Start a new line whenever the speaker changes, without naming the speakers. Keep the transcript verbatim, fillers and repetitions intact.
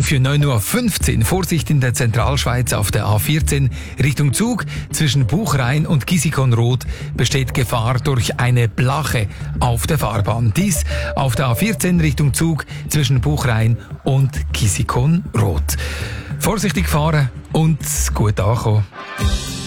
für neun Uhr fünfzehn. Vorsicht in der Zentralschweiz auf der A vierzehn Richtung Zug. Zwischen Buchrain und Gisikonroth besteht Gefahr durch eine Blache auf der Fahrbahn. Dies auf der A vierzehn Richtung Zug zwischen Buchrain und Gisikonroth. Vorsichtig fahren und gut ankommen.